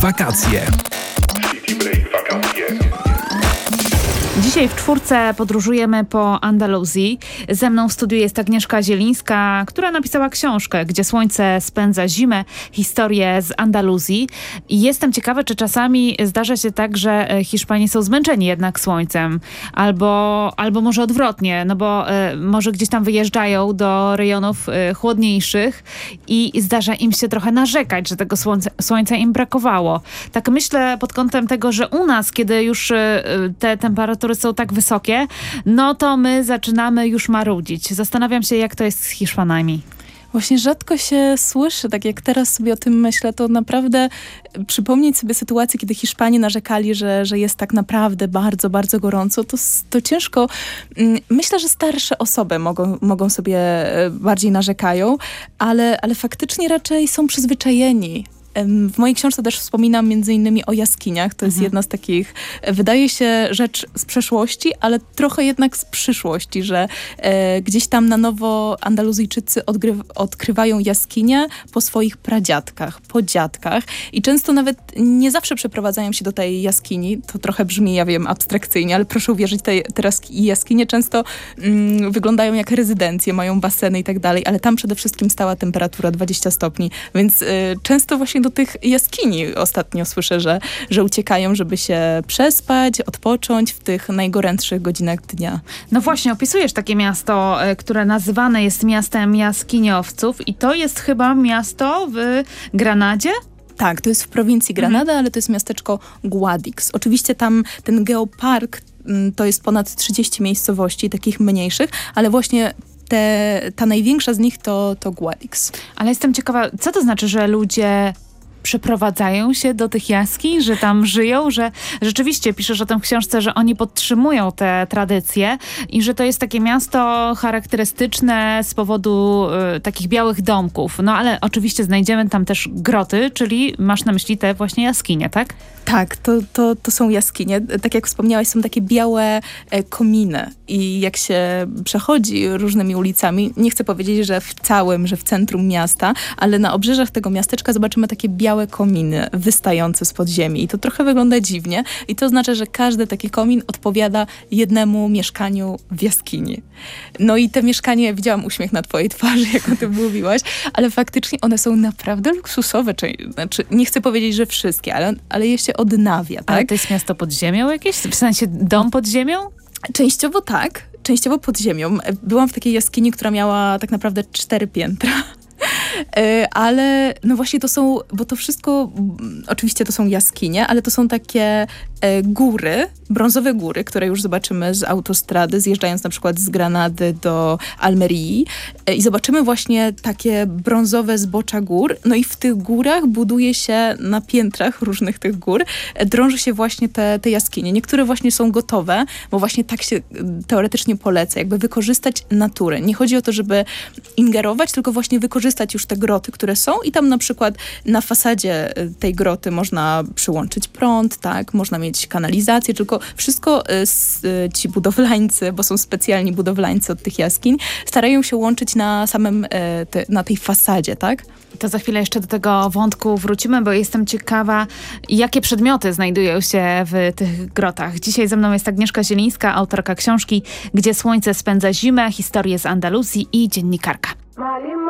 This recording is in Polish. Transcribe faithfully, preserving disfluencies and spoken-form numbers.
wakacje. City Break wakacje. Dzisiaj w czwórce podróżujemy po Andaluzji. Ze mną w studiu jest Agnieszka Zielińska, która napisała książkę Gdzie słońce spędza zimę, historię z Andaluzji. I jestem ciekawa, czy czasami zdarza się tak, że Hiszpanie są zmęczeni jednak słońcem. Albo, albo może odwrotnie, no bo y, może gdzieś tam wyjeżdżają do rejonów y, chłodniejszych i zdarza im się trochę narzekać, że tego słońca, słońca im brakowało. Tak myślę pod kątem tego, że u nas, kiedy już y, te temperatury są tak wysokie, no to my zaczynamy już marudzić. Zastanawiam się, jak to jest z Hiszpanami. Właśnie rzadko się słyszy, tak jak teraz sobie o tym myślę, to naprawdę przypomnieć sobie sytuację, kiedy Hiszpanie narzekali, że, że jest tak naprawdę bardzo, bardzo gorąco, to, to ciężko. Myślę, że starsze osoby mogą, mogą sobie bardziej narzekają, ale, ale faktycznie raczej są przyzwyczajeni. W mojej książce też wspominam między innymi o jaskiniach. To jest mhm. jedna z takich, wydaje się, rzecz z przeszłości, ale trochę jednak z przyszłości, że e, gdzieś tam na nowo Andaluzyjczycy odgry- odkrywają jaskinie po swoich pradziadkach, po dziadkach i często nawet nie zawsze przeprowadzają się do tej jaskini. To trochę brzmi, ja wiem, abstrakcyjnie, ale proszę uwierzyć, te, te jaskinie często mm, wyglądają jak rezydencje, mają baseny i tak dalej, ale tam przede wszystkim stała temperatura dwadzieścia stopni, więc y, często właśnie do tych jaskini ostatnio słyszę, że, że uciekają, żeby się przespać, odpocząć w tych najgorętszych godzinach dnia. No właśnie, opisujesz takie miasto, które nazywane jest miastem jaskiniowców i to jest chyba miasto w Granadzie? Tak, to jest w prowincji Granada, mhm. ale to jest miasteczko Guadix. Oczywiście tam ten geopark to jest ponad trzydzieści miejscowości, takich mniejszych, ale właśnie te, ta największa z nich to, to Guadix. Ale jestem ciekawa, co to znaczy, że ludzie przeprowadzają się do tych jaskiń, że tam żyją, że rzeczywiście piszesz o tym w książce, że oni podtrzymują te tradycje i że to jest takie miasto charakterystyczne z powodu y, takich białych domków. No ale oczywiście znajdziemy tam też groty, czyli masz na myśli te właśnie jaskinie, tak? Tak, to, to, to są jaskinie. Tak jak wspomniałaś, są takie białe e, kominy i jak się przechodzi różnymi ulicami, nie chcę powiedzieć, że w całym, że w centrum miasta, ale na obrzeżach tego miasteczka zobaczymy takie białe kominy wystające spod ziemi i to trochę wygląda dziwnie i to oznacza, że każdy taki komin odpowiada jednemu mieszkaniu w jaskini. No i te mieszkanie, widziałam uśmiech na twojej twarzy, jak o tym mówiłaś, ale faktycznie one są naprawdę luksusowe. Znaczy, nie chcę powiedzieć, że wszystkie, ale, ale je się odnawia, tak? Ale to jest miasto pod ziemią jakieś? W sensie dom pod ziemią? Częściowo tak, częściowo pod ziemią. Byłam w takiej jaskini, która miała tak naprawdę cztery piętra. Ale no właśnie to są, bo to wszystko, oczywiście to są jaskinie, ale to są takie góry, brązowe góry, które już zobaczymy z autostrady, zjeżdżając na przykład z Granady do Almerii i zobaczymy właśnie takie brązowe zbocza gór, no i w tych górach buduje się na piętrach różnych tych gór, drąży się właśnie te, te jaskinie. Niektóre właśnie są gotowe, bo właśnie tak się teoretycznie poleca, jakby wykorzystać naturę. Nie chodzi o to, żeby ingerować, tylko właśnie wykorzystać już te groty, które są i tam na przykład na fasadzie tej groty można przyłączyć prąd, tak, można mieć kanalizację, tylko wszystko ci budowlańcy, bo są specjalni budowlańcy od tych jaskiń, starają się łączyć na samym, te, na tej fasadzie, tak? To za chwilę jeszcze do tego wątku wrócimy, bo jestem ciekawa, jakie przedmioty znajdują się w tych grotach. Dzisiaj ze mną jest Agnieszka Zielińska, autorka książki Gdzie słońce spędza zimę, historię z Andaluzji i dziennikarka.